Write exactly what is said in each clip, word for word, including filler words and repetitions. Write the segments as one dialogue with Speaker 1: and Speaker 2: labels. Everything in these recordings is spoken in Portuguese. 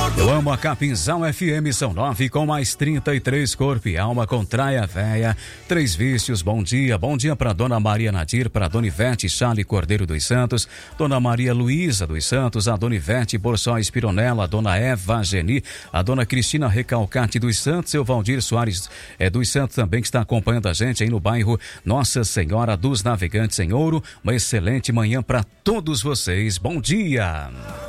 Speaker 1: Eu amo a Capinzal F M, são nove com mais trinta e três, corpo e alma com Traia Véia, Três Vícios, bom dia, bom dia para Dona Maria Nadir, para Dona Ivete Chale Cordeiro dos Santos, Dona Maria Luísa dos Santos, a Dona Ivete Borsóis Pironella, a Dona Eva Geni, a Dona Cristina Recalcate dos Santos, o Valdir Soares é, dos Santos também que está acompanhando a gente aí no bairro Nossa Senhora dos Navegantes em Ouro. Uma excelente manhã para todos vocês, bom dia!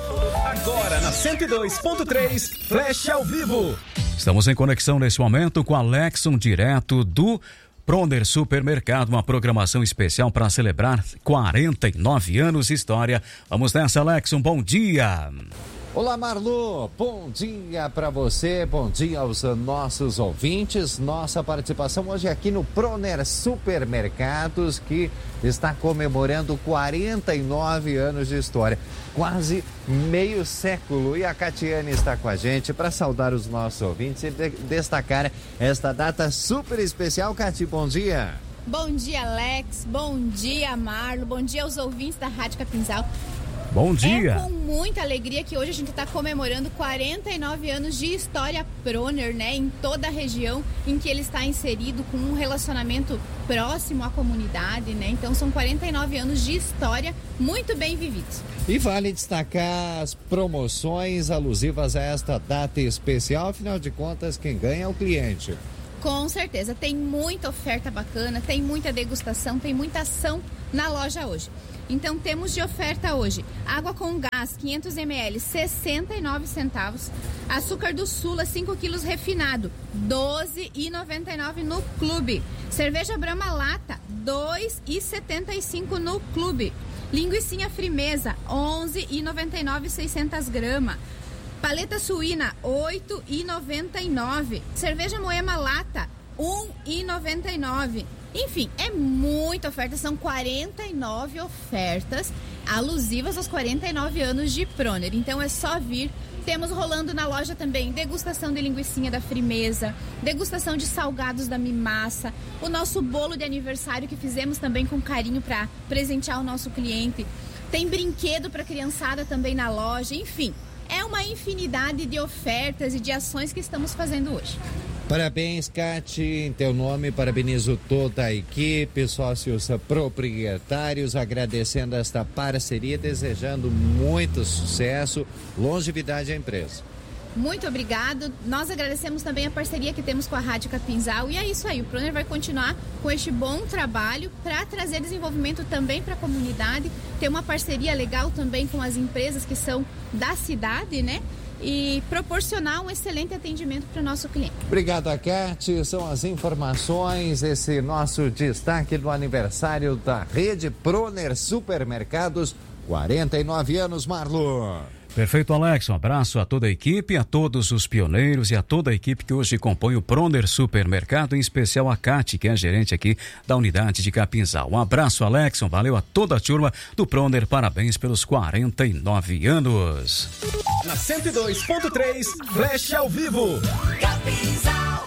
Speaker 2: Agora na cento e dois ponto três, Flash ao vivo.
Speaker 1: Estamos em conexão neste momento com Alexson, direto do Proner Supermercado, uma programação especial para celebrar quarenta e nove anos de história. Vamos nessa, Alexson, bom dia.
Speaker 3: Olá, Marlu, bom dia para você, bom dia aos nossos ouvintes. Nossa participação hoje aqui no Proner Supermercados, que está comemorando quarenta e nove anos de história, quase meio século. E a Catiane está com a gente para saudar os nossos ouvintes e de- destacar esta data super especial. Cati, bom dia.
Speaker 4: Bom dia, Alex, bom dia, Marlo, bom dia aos ouvintes da Rádio Capinzal.
Speaker 1: Bom dia.
Speaker 4: É com muita alegria que hoje a gente está comemorando quarenta e nove anos de história Proner, né? Em toda a região em que ele está inserido, com um relacionamento próximo à comunidade, né? Então são quarenta e nove anos de história muito bem vividos.
Speaker 3: E vale destacar as promoções alusivas a esta data especial, afinal de contas, quem ganha é o cliente.
Speaker 4: Com certeza, tem muita oferta bacana, tem muita degustação, tem muita ação na loja hoje. Então temos de oferta hoje, água com gás quinhentos mililitros, sessenta e nove centavos. Açúcar do Sula, cinco quilos refinado, doze reais e noventa e nove centavos no clube. Cerveja Brahma Lata, dois reais e setenta e cinco centavos no clube. Linguicinha Frimeza, onze reais e noventa e nove centavos, seiscentas gramas. Paleta suína, oito reais e noventa e nove centavos. Cerveja Moema Lata, um real e noventa e nove centavos. Enfim, é muita oferta, são quarenta e nove ofertas alusivas aos quarenta e nove anos de Proner. Então é só vir. Temos rolando na loja também degustação de linguicinha da Frimeza, degustação de salgados da Mimassa, o nosso bolo de aniversário que fizemos também com carinho para presentear o nosso cliente. Tem brinquedo para criançada também na loja, enfim. É uma infinidade de ofertas e de ações que estamos fazendo hoje.
Speaker 3: Parabéns, Cati, em teu nome, parabenizo toda a equipe, sócios proprietários, agradecendo esta parceria, desejando muito sucesso, longevidade à empresa.
Speaker 4: Muito obrigado, nós agradecemos também a parceria que temos com a Rádio Capinzal e é isso aí, o Proner vai continuar com este bom trabalho para trazer desenvolvimento também para a comunidade, ter uma parceria legal também com as empresas que são da cidade, né? E proporcionar um excelente atendimento para o nosso cliente.
Speaker 3: Obrigado, Cati. São as informações, esse nosso destaque do aniversário da Rede Proner Supermercados, quarenta e nove anos, Marlo.
Speaker 1: Perfeito, Alex. Um abraço a toda a equipe, a todos os pioneiros e a toda a equipe que hoje compõe o Proner Supermercado, em especial a Cati, que é a gerente aqui da unidade de Capinzal. Um abraço, Alex. Valeu a toda a turma do Proner. Parabéns pelos quarenta e nove anos.
Speaker 2: Na cento e dois ponto três, Flash ao vivo. Capinzal.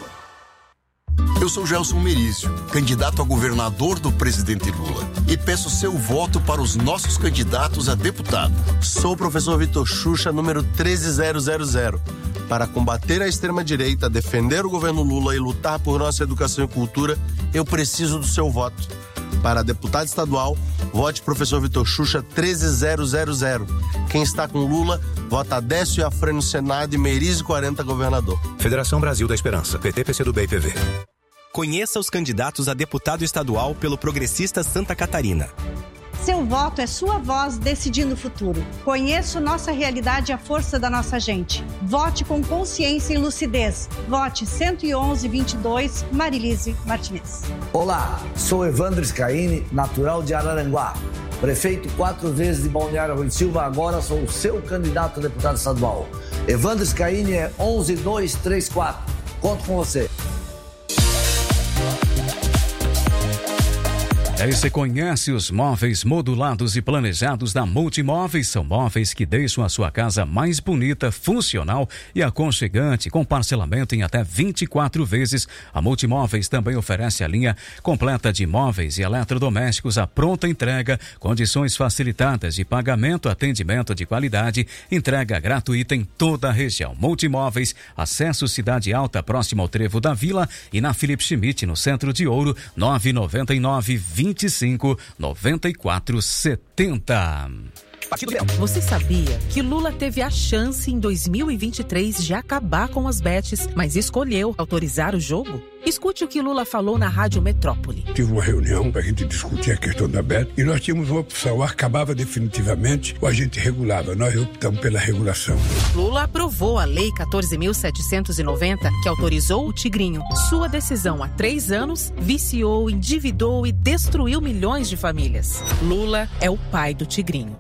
Speaker 5: Eu sou Gelson Merizio, candidato a governador do presidente Lula, e peço seu voto para os nossos candidatos a deputado.
Speaker 6: Sou o professor Vitor Xuxa, número treze mil. Para combater a extrema-direita, defender o governo Lula e lutar por nossa educação e cultura, eu preciso do seu voto. Para deputado estadual, vote professor Vitor Xuxa treze mil. Quem está com Lula, vota Décio Afrê no Senado e Merizio quarenta governador.
Speaker 7: Federação Brasil da Esperança, P T, P C do B e P V.
Speaker 8: Conheça os candidatos a deputado estadual pelo Progressista Santa Catarina.
Speaker 9: Seu voto é sua voz decidindo o futuro. Conheça nossa realidade e a força da nossa gente. Vote com consciência e lucidez. Vote cento e onze, vinte e dois, Marilise Martinez.
Speaker 10: Olá, sou Evandro Scaini, natural de Araranguá. Prefeito quatro vezes de Balneário Rui Silva, agora sou o seu candidato a deputado estadual. Evandro Scaini é onze dois três quatro. Conto com você.
Speaker 1: Aí você conhece os móveis modulados e planejados da Multimóveis. São móveis que deixam a sua casa mais bonita, funcional e aconchegante, com parcelamento em até vinte e quatro vezes. A Multimóveis também oferece a linha completa de móveis e eletrodomésticos à pronta entrega, condições facilitadas de pagamento, atendimento de qualidade, entrega gratuita em toda a região. Multimóveis, acesso Cidade Alta, próximo ao Trevo da Vila, e na Felipe Schmidt, no Centro de Ouro, nove nove nove, vinte e cinco, noventa e quatro, setenta.
Speaker 11: Você sabia que Lula teve a chance em dois mil e vinte e três de acabar com as bets, mas escolheu autorizar o jogo? Escute o que Lula falou na Rádio Metrópole.
Speaker 12: Tive uma reunião para a gente discutir a questão da bet e nós tínhamos uma opção, acabava definitivamente ou a gente regulava. Nós optamos pela regulação.
Speaker 11: Lula aprovou a Lei quatorze mil setecentos e noventa, que autorizou o Tigrinho. Sua decisão há três anos viciou, endividou e destruiu milhões de famílias. Lula é o pai do Tigrinho.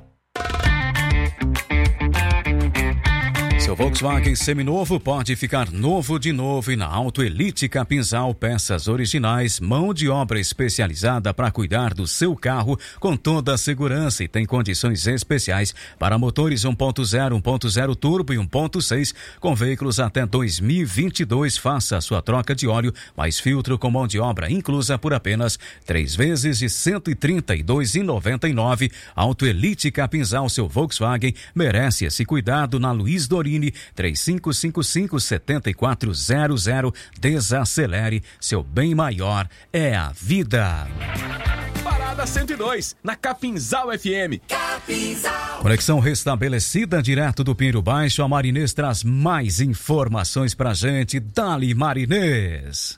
Speaker 1: Seu Volkswagen seminovo pode ficar novo de novo e na Auto Elite Capinzal, peças originais, mão de obra especializada para cuidar do seu carro com toda a segurança e tem condições especiais para motores um ponto zero, um ponto zero turbo e um ponto seis com veículos até dois mil e vinte e dois. Faça a sua troca de óleo, mais filtro com mão de obra inclusa por apenas três vezes de cento e trinta e dois reais e noventa e nove centavos. Auto Elite Capinzal, seu Volkswagen merece esse cuidado na Luiz Dorini, três cinco cinco cinco, sete quatro zero zero. Desacelere, seu bem maior é a vida.
Speaker 2: Parada cento e dois, na Capinzal F M. Capinzal.
Speaker 1: Conexão restabelecida direto do Pinheiro Baixo. A Marinês traz mais informações pra gente. Dali, Marinês.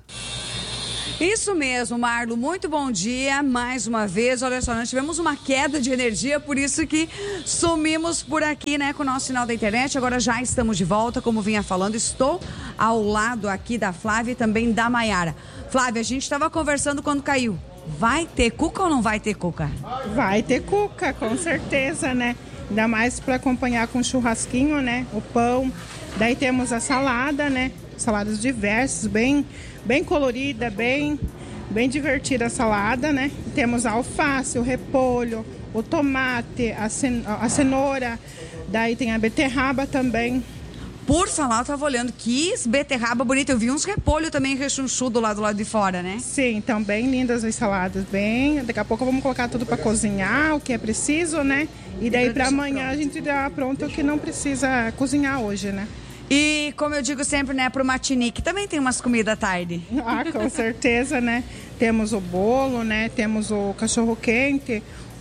Speaker 13: Isso mesmo, Marlo, muito bom dia, mais uma vez. Olha só, nós tivemos uma queda de energia, por isso que sumimos por aqui, né, com o nosso sinal da internet. Agora já estamos de volta, como vinha falando, estou ao lado aqui da Flávia e também da Maiara. Flávia, a gente estava conversando quando caiu. Vai ter cuca ou não vai ter cuca?
Speaker 14: Vai ter cuca, com certeza, né? Ainda mais para acompanhar com churrasquinho, né? O pão. Daí temos a salada, né? Saladas diversas, bem... bem colorida, bem, bem divertida a salada, né? Temos a alface, o repolho, o tomate, a, cen- a cenoura, daí tem a beterraba também.
Speaker 13: Por falar, eu tava olhando, que beterraba bonita, eu vi uns repolho também rechonchudo lá do lado de fora, né?
Speaker 14: Sim, então bem lindas as saladas, bem, daqui a pouco vamos colocar tudo para cozinhar, o que é preciso, né? E daí para amanhã a gente dá pronto o que não precisa cozinhar hoje, né?
Speaker 13: E, como eu digo sempre, né, pro matinique, também tem umas comidas à tarde.
Speaker 14: Ah, com certeza, né? Temos o bolo, né? Temos o cachorro-quente,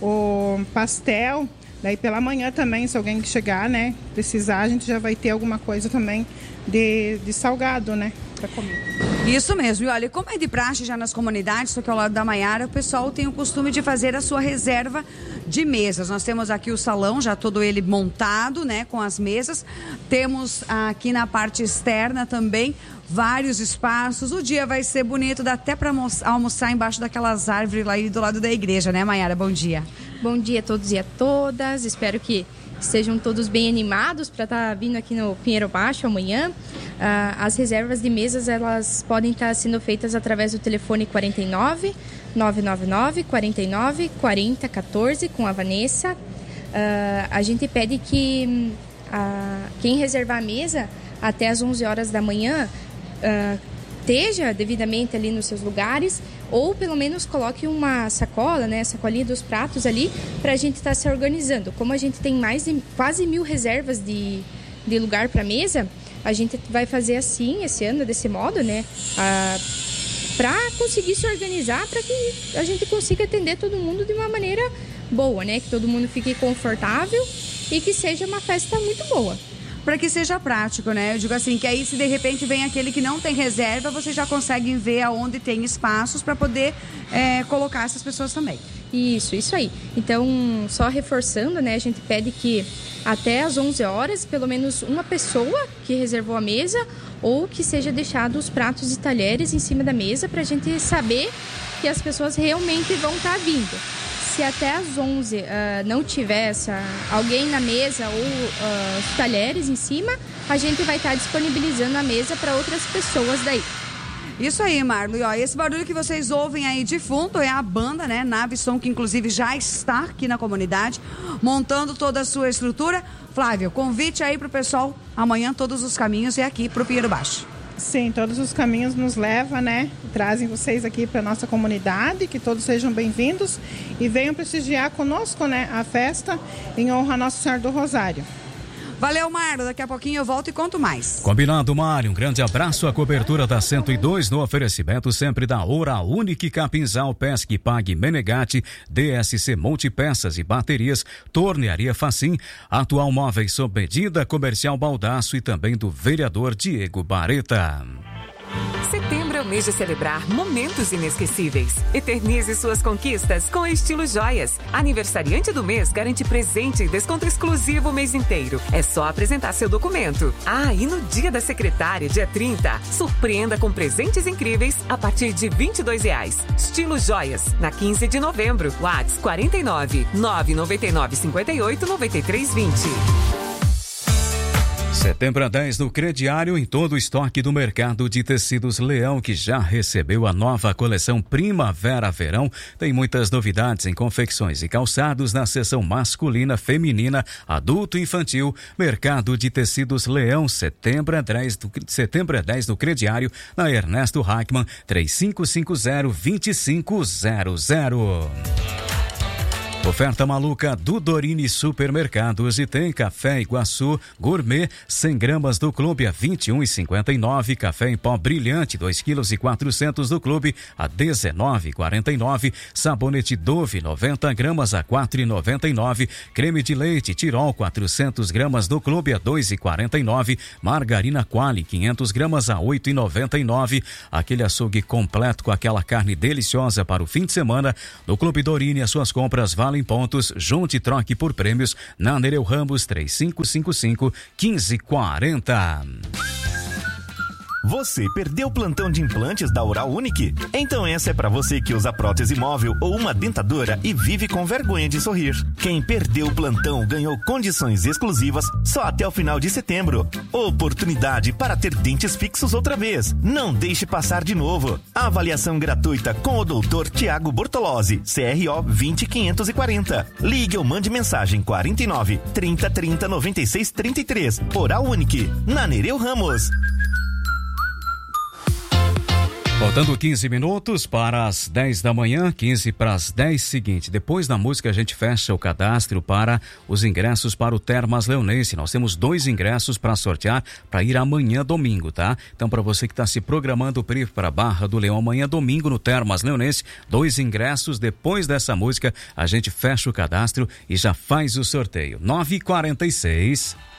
Speaker 14: o pastel. Daí pela manhã também, se alguém chegar, né, precisar, a gente já vai ter alguma coisa também de, de salgado, né, para comer.
Speaker 13: Isso mesmo. E olha, como é de praxe já nas comunidades, só que ao lado da Maiara, o pessoal tem o costume de fazer a sua reserva de mesas. Nós temos aqui o salão, já todo ele montado, né, com as mesas. Temos aqui na parte externa também vários espaços. O dia vai ser bonito, dá até para almoçar embaixo daquelas árvores lá do lado da igreja, né, Maiara? Bom dia.
Speaker 15: Bom dia a todos e a todas. Espero que sejam todos bem animados para estar tá vindo aqui no Pinheiro Baixo amanhã. Ah, as reservas de mesas, elas podem estar tá sendo feitas através do telefone quarenta e nove, nove nove nove, quarenta e nove, quarenta, quatorze com a Vanessa. Ah, a gente pede que ah, quem reservar a mesa até as onze horas da manhã ah, esteja devidamente ali nos seus lugares, ou pelo menos coloque uma sacola, né, sacolinha dos pratos ali, para a gente estar tá se organizando. Como a gente tem mais de quase mil reservas de, de lugar para mesa, a gente vai fazer assim esse ano, desse modo, né, para conseguir se organizar, para que a gente consiga atender todo mundo de uma maneira boa, né, que todo mundo fique confortável e que seja uma festa muito boa.
Speaker 13: Para que seja prático, né? Eu digo assim, que aí se de repente vem aquele que não tem reserva, vocês já conseguem ver aonde tem espaços para poder é, colocar essas pessoas também.
Speaker 15: Isso, isso aí. Então, só reforçando, né? A gente pede que até às onze horas, pelo menos uma pessoa que reservou a mesa ou que seja deixado os pratos e talheres em cima da mesa para a gente saber que as pessoas realmente vão estar vindo. Se até às onze uh, não tiver essa, alguém na mesa ou uh, os talheres em cima, a gente vai estar disponibilizando a mesa para outras pessoas daí.
Speaker 13: Isso aí, Marlo. E ó, esse barulho que vocês ouvem aí de fundo é a banda, né? Nave Som, que inclusive já está aqui na comunidade, montando toda a sua estrutura. Flávio, convite aí pro pessoal. Amanhã todos os caminhos é aqui pro Pinheiro Baixo.
Speaker 14: Sim, todos os caminhos nos levam, né? Trazem vocês aqui para nossa comunidade, que todos sejam bem-vindos e venham prestigiar conosco, né? A festa em honra a Nossa Senhora do Rosário.
Speaker 13: Valeu, Mário. Daqui a pouquinho eu volto e conto mais.
Speaker 1: Combinado, Mário. Um grande abraço. A cobertura da cento e dois no oferecimento sempre da Oral Unique, Capinzal, Pesque, Pague, Menegatti, D S C Multipeças e Baterias, Tornearia Facim, Atual Móveis sob medida, Comercial Baldaço e também do vereador Diego Bareta.
Speaker 16: Setembro é o mês de celebrar momentos inesquecíveis. Eternize suas conquistas com Estilo Joias. Aniversariante do mês garante presente e desconto exclusivo o mês inteiro. É só apresentar seu documento. Ah, e no dia da secretária, dia trinta, surpreenda com presentes incríveis a partir de vinte e dois reais. Estilo Joias, na quinze de novembro. WhatsApp quarenta e nove, nove nove nove, cinquenta e oito, noventa e três, vinte.
Speaker 1: Setembro a dez no crediário em todo o estoque do mercado de tecidos Leão, que já recebeu a nova coleção Primavera-Verão. Tem muitas novidades em confecções e calçados na seção masculina, feminina, adulto e infantil. Mercado de tecidos Leão, setembro a dez, do, setembro a dez no crediário, na Ernesto Hackman, três cinco cinco zero, dois cinco zero zero. Oferta maluca do Dorini Supermercados e tem café Iguaçu Gourmet cem gramas do clube a vinte e um reais e cinquenta e nove centavos, café em pó brilhante dois quilos e quatrocentos do clube a dezenove reais e quarenta e nove centavos, sabonete Dove noventa gramas a quatro reais e noventa e nove centavos, creme de leite Tirol quatrocentos gramas do clube a dois reais e quarenta e nove centavos, margarina Quali quinhentas gramas a oito reais e noventa e nove centavos, aquele açougue completo com aquela carne deliciosa para o fim de semana. No Clube Dorini as suas compras valem em pontos, junte e troque por prêmios na Nereu Ramos três cinco cinco cinco, um cinco quatro zero.
Speaker 17: Você perdeu o plantão de implantes da Oral Unique? Então essa é pra você que usa prótese móvel ou uma dentadura e vive com vergonha de sorrir. Quem perdeu o plantão ganhou condições exclusivas só até o final de setembro. Oportunidade para ter dentes fixos outra vez. Não deixe passar de novo. Avaliação gratuita com o doutor Tiago Bortolozzi, C R O vinte mil quinhentos e quarenta. Ligue ou mande mensagem quarenta e nove, trinta, trinta, noventa e seis, trinta e três. Oral Unique, na Nereu Ramos.
Speaker 1: Faltando quinze minutos para as dez da manhã, quinze para as dez seguinte. Depois da música a gente fecha o cadastro para os ingressos para o Termas Leonense. Nós temos dois ingressos para sortear para ir amanhã domingo, tá? Então para você que está se programando para ir para a Barra do Leão amanhã domingo no Termas Leonense, dois ingressos. Depois dessa música a gente fecha o cadastro e já faz o sorteio. nove e quarenta e seis.